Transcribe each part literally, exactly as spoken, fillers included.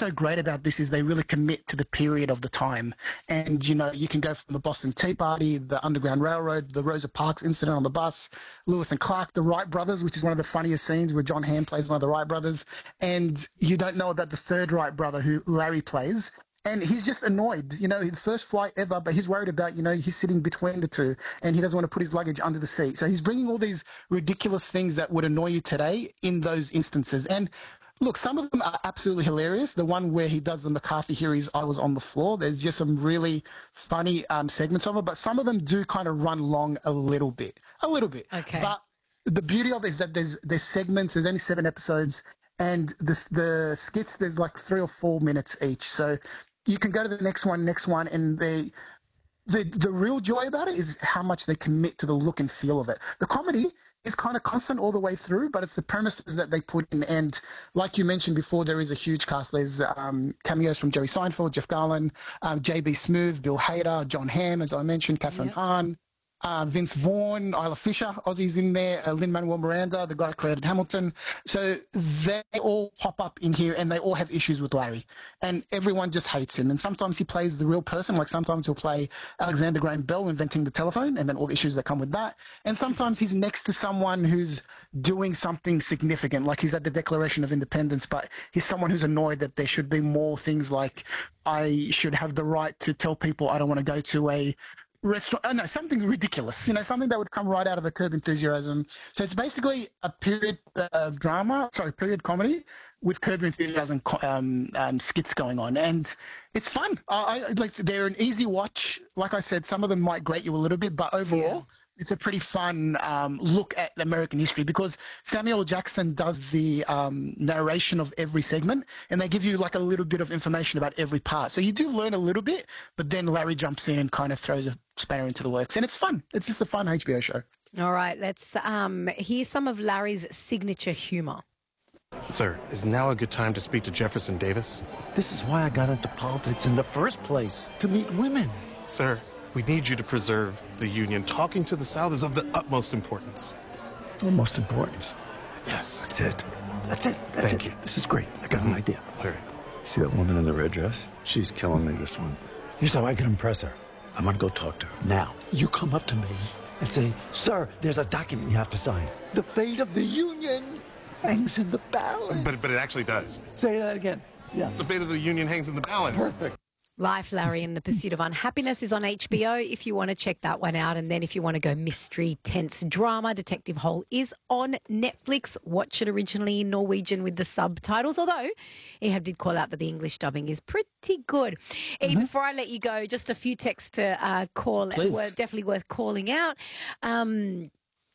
so great about this is they really commit to the period of the time. And, you know, you can go from the Boston Tea Party, the Underground Railroad, the Rosa Parks incident on the bus, Lewis and Clark, the Wright brothers, which is one of the funniest scenes where John Hamm plays one of the Wright brothers. And you don't know about the third Wright brother who Larry plays. And he's just annoyed, you know, his first flight ever, but he's worried about, you know, he's sitting between the two and he doesn't want to put his luggage under the seat. So he's bringing all these ridiculous things that would annoy you today in those instances. And look, some of them are absolutely hilarious. The one where he does the McCarthy hearings, I was on the floor. There's just some really funny um, segments of it, but some of them do kind of run long a little bit, a little bit. Okay. But the beauty of it is that there's, there's segments, there's only seven episodes, and the, the skits, there's like three or four minutes each. So you can go to the next one, next one, and they, the the real joy about it is how much they commit to the look and feel of it. The comedy is kind of constant all the way through, but it's the premises that they put in. And like you mentioned before, there is a huge cast. There's um, cameos from Jerry Seinfeld, Jeff Garlin, um, J B. Smoove, Bill Hader, John Hamm, as I mentioned, Catherine Yep. Hahn. Uh, Vince Vaughn, Isla Fisher, Aussie's in there, uh, Lin-Manuel Miranda, the guy who created Hamilton. So they all pop up in here and they all have issues with Larry. And everyone just hates him. And sometimes he plays the real person, like sometimes he'll play Alexander Graham Bell inventing the telephone and then all the issues that come with that. And sometimes he's next to someone who's doing something significant, like he's at the Declaration of Independence, but he's someone who's annoyed that there should be more things like I should have the right to tell people I don't want to go to a restaurant, oh no, something ridiculous, you know, something that would come right out of a Curb Enthusiasm. So it's basically a period uh, drama, sorry, period comedy with Curb Enthusiasm um, um, skits going on, and it's fun. I, I like they're an easy watch. Like I said, some of them might grate you a little bit, but overall, yeah, it's a pretty fun um, look at American history because Samuel L. Jackson does the um, narration of every segment and they give you like a little bit of information about every part. So you do learn a little bit, but then Larry jumps in and kind of throws a spanner into the works. And it's fun. It's just a fun H B O show. All right, let's um, hear some of Larry's signature humour. Sir, is now a good time to speak to Jefferson Davis? This is why I got into politics in the first place, to meet women. Sir, we need you to preserve the Union. Talking to the South is of the utmost importance. Utmost importance? Yes. That's it. That's it. That's Thank it. you. This is great. I got an idea. All right. See that woman in the red dress? She's killing me, this one. Here's how I can impress her. I'm going to go talk to her. Now, you come up to me and say, sir, there's a document you have to sign. The fate of the Union hangs in the balance. But, but it actually does. Say that again. Yeah. The fate of the Union hangs in the balance. Perfect. Life, Larry, and the Pursuit of Unhappiness is on H B O if you want to check that one out. And then if you want to go mystery, tense drama, Detective Hole is on Netflix. Watch it originally in Norwegian with the subtitles, although Ehab did call out that the English dubbing is pretty good. Mm-hmm. E, before I let you go, just a few texts to uh, call. Were definitely worth calling out. Um,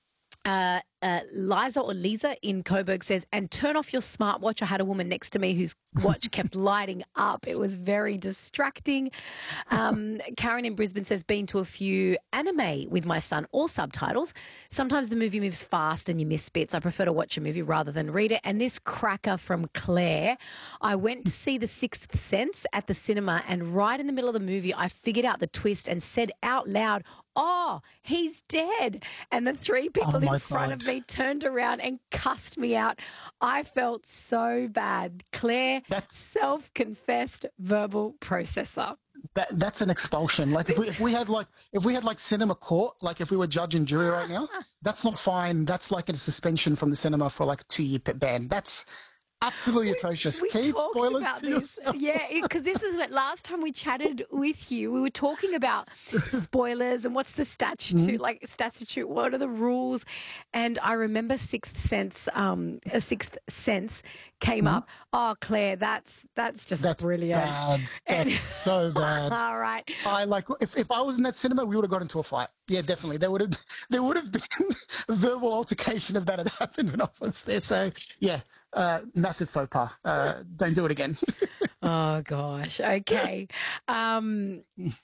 uh, uh, Liza or Lisa in Coburg says, and turn off your smartwatch. I had a woman next to me whose watch kept lighting up. It was very distracting. Um, Karen in Brisbane says, been to a few anime with my son, all subtitles. Sometimes the movie moves fast and you miss bits. I prefer to watch a movie rather than read it. And this cracker from Claire, I went to see The Sixth Sense at the cinema and right in the middle of the movie, I figured out the twist and said out loud, oh, he's dead. And the three people Oh, in front God. of me turned around and cussed me out. I felt so bad. Claire, That's- self-confessed verbal processor. That that's an expulsion. Like if we if we had like if we had like cinema court, like if we were judge and jury right now, that's not fine. That's like a suspension from the cinema for like a two year ban. That's absolutely atrocious. We Keep talked spoilers about to this. yourself. Yeah, because this is what last time we chatted with you, we were talking about spoilers and what's the statute, Mm-hmm. like statute, what are the rules? And I remember Sixth Sense, um, a Sixth Sense came Mm-hmm. up. Oh, Claire, that's that's just That's brilliant. bad. And- That's so bad. All right. I like if, if I was in that cinema, we would have got into a fight. Yeah, definitely. There would have there would have been a verbal altercation if that had happened when I was there. So yeah, uh, massive faux pas. Uh, don't do it again. Oh gosh. Okay. Um,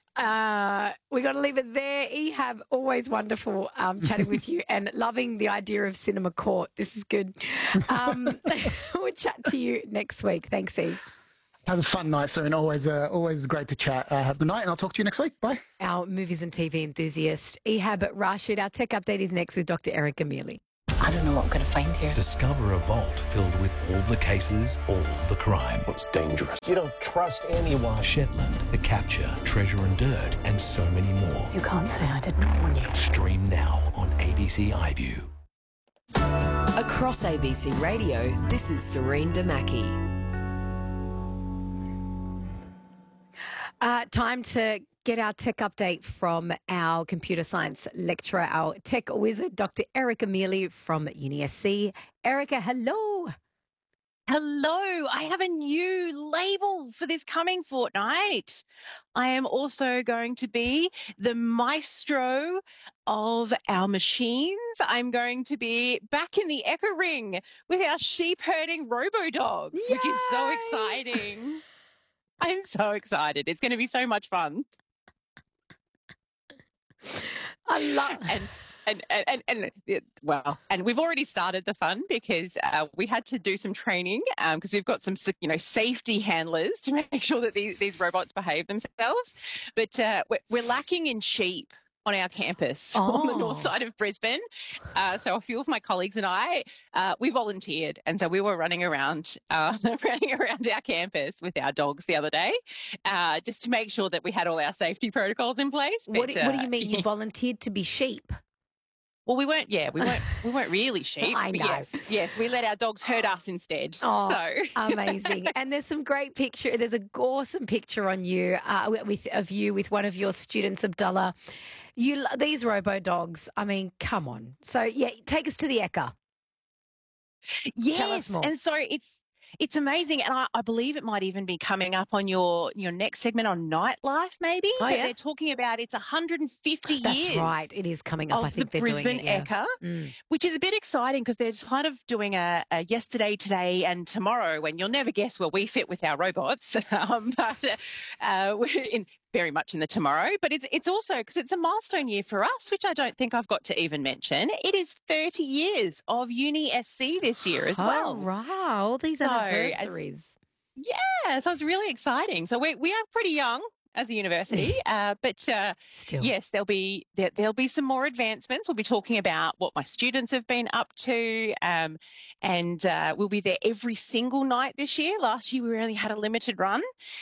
uh, we got to leave it there. Ehab, always wonderful um, chatting with you and loving the idea of cinema court. This is good. Um, we'll chat to you next week. Thanks, E. Have a fun night, sir, and always uh, always great to chat. Uh, have a good night, and I'll talk to you next week. Bye. Our movies and T V enthusiast, Ehab Rashid. Our tech update is next with Doctor Erica Mealy. I don't know what I'm going to find here. Discover a vault filled with all the cases, all the crime. What's dangerous? You don't trust anyone. Shetland, The Capture, Treasure and Dirt, and so many more. You can't say I didn't warn you. Stream now on A B C iView. Across A B C Radio, this is Serene Damaki. Uh, time to get our tech update from our computer science lecturer, our tech wizard, Doctor Erica Mealy from Uni S C. Erica, hello. Hello. I have a new label for this coming fortnight. I am also going to be the maestro of our machines. I'm going to be back in the Echo Ring with our sheep herding robo-dogs, Yay! which is so exciting. I'm so excited. It's going to be so much fun. I love and and and, and, and well, and we've already started the fun because uh, we had to do some training because um, we've got some you know safety handlers to make sure that these these robots behave themselves, but uh, we're, we're lacking in sheep on our campus oh. on the north side of Brisbane. Uh, so a few of my colleagues and I, uh, we volunteered. And so we were running around, uh, running around our campus with our dogs the other day, uh, just to make sure that we had all our safety protocols in place. What, but, do, what do uh, you mean? You volunteered to be sheep? Well, we weren't, yeah, we weren't, we weren't really sheep. I know. Yes, yes, we let our dogs herd us instead. Oh, so. Amazing. And there's some great picture. There's a awesome picture on you uh, with of you with one of your students, Abdullah. You These robo dogs, I mean, come on. So, yeah, take us to the Ekka. Yes, and so it's, It's amazing, and I, I believe it might even be coming up on your, your next segment on nightlife, maybe. Oh, yeah. They're talking about it's one hundred fifty That's years. That's right. It is coming up. Of I think the they're Brisbane doing it, yeah. Ekka, mm. which is a bit exciting because they're kind of doing a, a yesterday, today, and tomorrow. And you'll never guess where we fit with our robots, um, but uh, we're in very much in the tomorrow. But it's it's also because it's a milestone year for us, which I don't think I've got to even mention. It is thirty years of Uni S C this year as oh, well. Oh, wow. All these So, anniversaries. As, Yeah, so it's really exciting. So we we are pretty young as a university, uh, but uh, Still. yes, there'll be there, there'll be some more advancements. We'll be talking about what my students have been up to, um, and uh, we'll be there every single night this year. Last year we only had a limited run,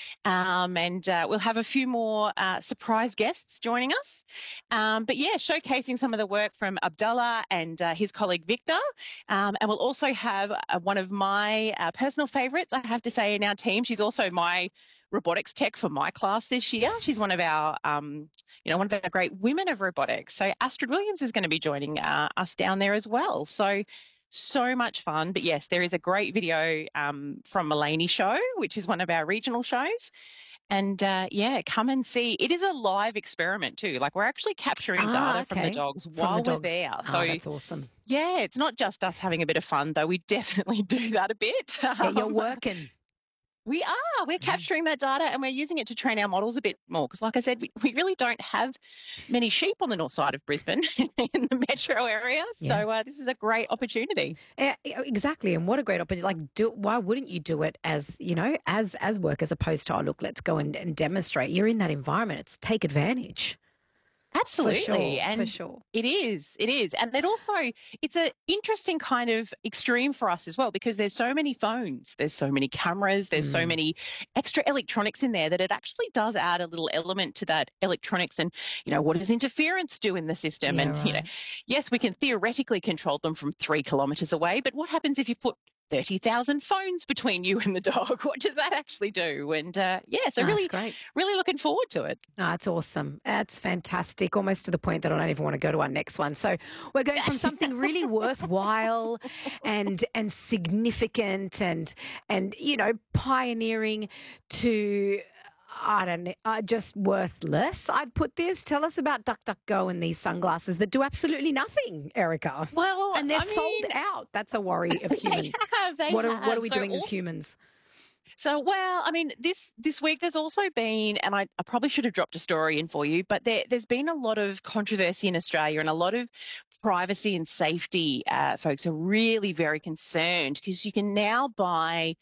um, and uh, we'll have a few more uh, surprise guests joining us. Um, but yeah, showcasing some of the work from Abdullah and uh, his colleague Victor, um, and we'll also have uh, one of my uh, personal favourites, I have to say, in our team. She's also my robotics tech for my class this year. She's one of our, um, you know, one of our great women of robotics. So Astrid Williams is going to be joining uh, us down there as well. So, so much fun. But yes, there is a great video um, from Mulaney Show, which is one of our regional shows. And uh, yeah, come and see. It is a live experiment too. Like we're actually capturing ah, data okay. from the dogs from while the dogs. we're there. Oh, So that's awesome. Yeah, it's not just us having a bit of fun, though. We definitely do that a bit. Yeah, you're working. We are. We're capturing that data and we're using it to train our models a bit more because, like I said, we, we really don't have many sheep on the north side of Brisbane in the metro area. Yeah. So uh, this is a great opportunity. Yeah, exactly. And what a great opportunity. Like, do, why wouldn't you do it as, you know, as as work as opposed to, oh, look, let's go and, and demonstrate. You're in that environment. It's take advantage. Absolutely. For sure, and for sure. It is. It is. And then also it's an interesting kind of extreme for us as well because there's so many phones, there's so many cameras, there's mm. so many extra electronics in there that it actually does add a little element to that electronics and, you know, what does interference do in the system? Yeah, and, right. you know, yes, we can theoretically control them from three kilometres away, but what happens if you put thirty thousand phones between you and the dog? What does that actually do? And uh, yeah, so oh, really, great. really looking forward to it. Oh, that's awesome. That's fantastic. Almost to the point that I don't even want to go to our next one. So we're going from something really worthwhile and and significant and and you know pioneering to, I don't know, uh, just worthless, I'd put this. Tell us about DuckDuckGo and these sunglasses that do absolutely nothing, Erica. Well, and they're I sold mean, out. That's a worry of humans. They have, they what, are, have. what are we so doing also, as humans? So, well, I mean, this this week there's also been, and I, I probably should have dropped a story in for you, but there, there's been a lot of controversy in Australia and a lot of privacy and safety uh, folks are really very concerned because you can now buy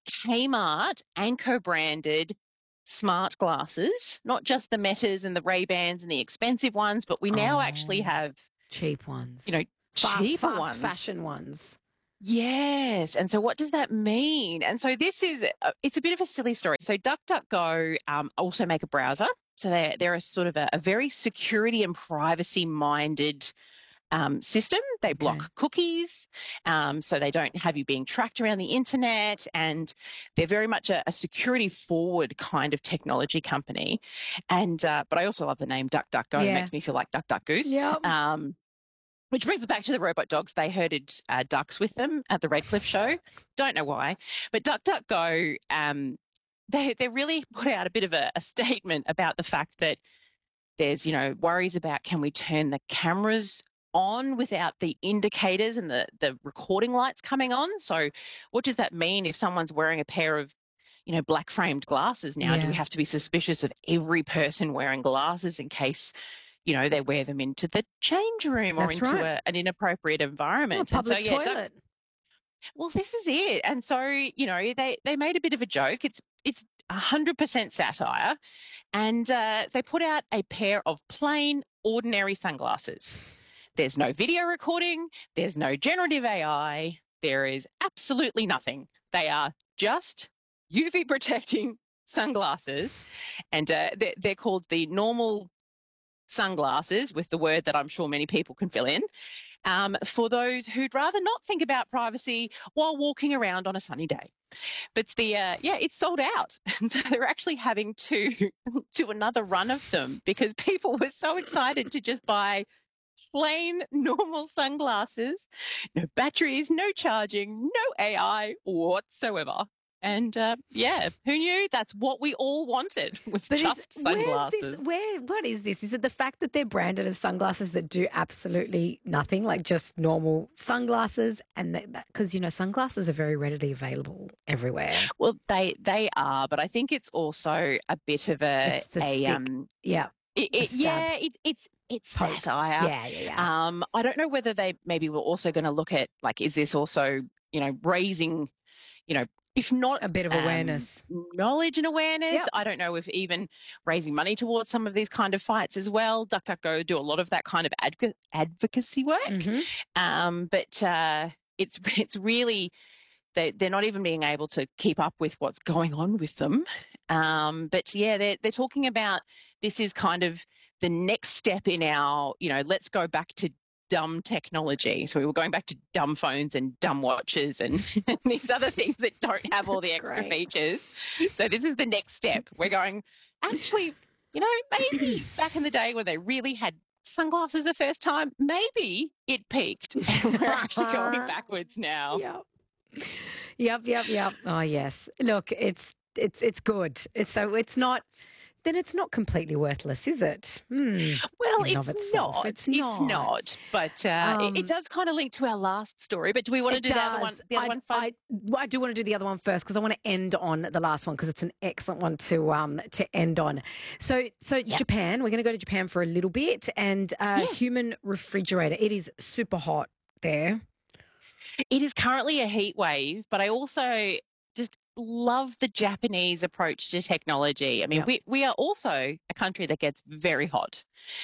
Kmart Anko branded smart glasses, not just the Metas and the Ray-Bans and the expensive ones, but we now oh, actually have cheap ones. You know, Fa- cheaper fast ones. fashion ones. Yes. And so what does that mean? And so this is, uh, it's a bit of a silly story. So DuckDuckGo um, also make a browser. So they're, they're a sort of a, a very security and privacy minded um, system. They block Okay. cookies, um, so they don't have you being tracked around the internet. And they're very much a, a security forward kind of technology company. And, uh, but I also love the name DuckDuckGo. Yeah. It makes me feel like Duck Duck Goose. Yep. Um, Which brings us back to the robot dogs. They herded uh, ducks with them at the Redcliffe show. Don't know why. But DuckDuckGo, um, they, they really put out a bit of a, a statement about the fact that there's, you know, worries about can we turn the cameras on without the indicators and the, the recording lights coming on. So what does that mean if someone's wearing a pair of, you know, black framed glasses now? Yeah. Do we have to be suspicious of every person wearing glasses in case, you know, they wear them into the change room or That's into right. a, an inappropriate Oh, environment? public and so, yeah, Duck- toilet. well, this is it. And so, you know, they, they made a bit of a joke. It's it's one hundred percent satire. And uh, they put out a pair of plain, ordinary sunglasses. There's no video recording. There's no generative A I. There is absolutely nothing. They are just U V protecting sunglasses. And uh, they're, they're called the normal sunglasses, with the word that I'm sure many people can fill in, um, for those who'd rather not think about privacy while walking around on a sunny day. But the uh, yeah, it's sold out, and so they're actually having to do another run of them because people were so excited to just buy plain normal sunglasses, no batteries, no charging, no A I whatsoever. And uh, yeah, who knew? That's what we all wanted, was But just is, sunglasses. Where's this, where, what is this? Is it the fact that they're branded as sunglasses that do absolutely nothing, like just normal sunglasses? And that, because, you know, sunglasses are very readily available everywhere. Well, they they are, but I think it's also a bit of a It's the a stick. um Yeah. it, the it, stab. yeah it, it's it's Poke. satire. Yeah, yeah, yeah. Um, I don't know whether they maybe were also going to look at, like, is this also, you know, raising, you know, if not A bit of um, awareness. knowledge and awareness. Yep. I don't know if even raising money towards some of these kind of fights as well. DuckDuckGo do a lot of that kind of adv- advocacy work. Mhm. Um, but uh, it's it's really they they're not even being able to keep up with what's going on with them. Um, but yeah, they're they're talking about this is kind of the next step in our, you know, let's go back to dumb technology. So we were going back to dumb phones and dumb watches and, and these other things that don't have all the That's extra great. features. So this is the next step. We're going, actually, you know, maybe back in the day when they really had sunglasses the first time, maybe it peaked and we're actually going backwards now. Yep. Yep, yep, yep. Oh, yes. Look, it's it's it's good. It's so it's not then it's not completely worthless, is it? Hmm. Well, In and it's of itself, not. it's It's not. not. But uh, it, Um, it does kind of link to our last story. But do we want to It do the other one? does. The other I, one first? I, well, I do want to do the other one first because I want to end on the last one because it's an excellent one to um to end on. So so Yeah. Japan, we're going to go to Japan for a little bit, and uh, Yes. human refrigerator. It is super hot there. It is currently a heat wave, but I also just love the Japanese approach to technology. I mean, Yep. we, we are also a country that gets very hot.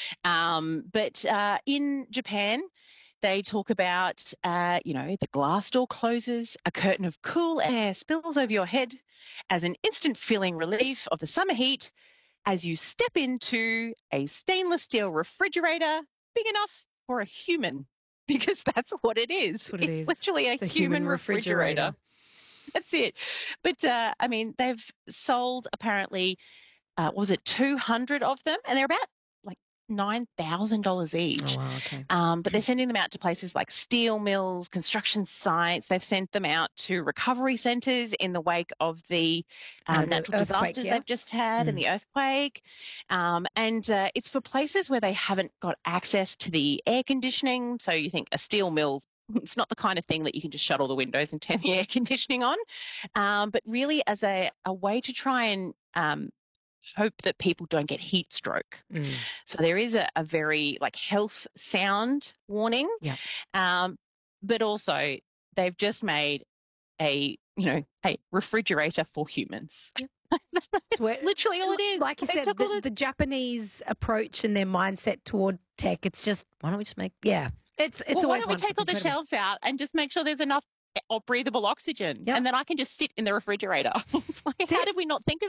Um, but uh, in Japan, they talk about, uh, you know, the glass door closes, a curtain of cool air spills over your head as an instant feeling relief of the summer heat as you step into a stainless steel refrigerator big enough for a human. Because that's what it is. That's what it it's is. literally a It's a human, human refrigerator. refrigerator. That's it. But uh, I mean, they've sold apparently, uh, what was it, two hundred of them, and they're about like nine thousand dollars each. Oh, wow, okay. Um, but they're sending them out to places like steel mills, construction sites. They've sent them out to recovery centres in the wake of the Uh, um, the natural earthquake, disasters yeah. they've just had and Mm. the earthquake. Um, and uh, it's for places where they haven't got access to the air conditioning. So you think a steel mill, it's not the kind of thing that you can just shut all the windows and turn the air conditioning on. Um, but really as a, a way to try and um, hope that people don't get heat stroke. Mm. So there is a, a very like health sound warning. Yeah. Um, but also they've just made a, you know, a refrigerator for humans. It's where- Literally all it is. Like you They said, took all the, the- the Japanese approach and their mindset toward tech, it's just, why don't we just make, yeah, It's it's well, why always don't we wonderful. take all It's the incredible. shelves out and just make sure there's enough or breathable oxygen, Yep. and then I can just sit in the refrigerator. It's like, That's how it. did we not think of